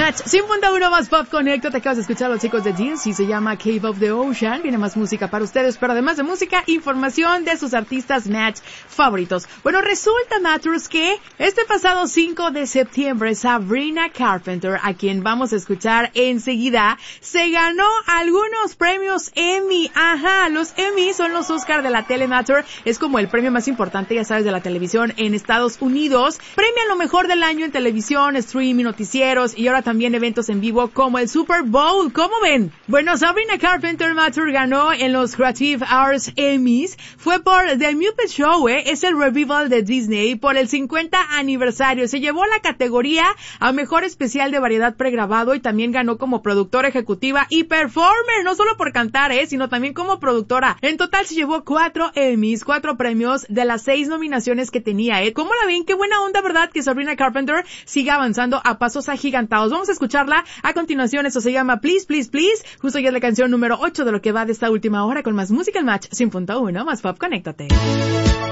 Match 100.1 más Pop Connecto. Te acabas de escuchar a los chicos de DNC, se llama Cave of the Ocean. Viene más música para ustedes, pero además de música, información de sus artistas Match favoritos. Bueno, resulta, Matters, que este pasado 5 de septiembre, Sabrina Carpenter, a quien vamos a escuchar enseguida, se ganó algunos premios Emmy. Ajá, los Emmy son los Oscar de la tele, Matter. Es como el premio más importante, ya sabes, de la televisión en Estados Unidos. Premia lo mejor del año en televisión, streaming, noticieros y ahora también eventos en vivo como el Super Bowl. ¿Cómo ven? Bueno, Sabrina Carpenter, Matter, ganó en los Creative Arts Emmys. Fue por The Muppet Show, es el revival de Disney por el 50 aniversario. Se llevó la categoría a mejor especial de variedad pregrabado y también ganó como productora ejecutiva y performer, no solo por cantar, sino también como productora. En total se llevó 4 Emmys, 4 premios de las 6 nominaciones que tenía, ¿Cómo la ven? Qué buena onda, ¿verdad? Que Sabrina Carpenter siga avanzando a pasos agigantados. Vamos a escucharla a continuación. Eso se llama Please, Please, Please. Justo ya es la canción número 8 de lo que va de esta última hora con más música en Match 100.1 más Pop. Conéctate.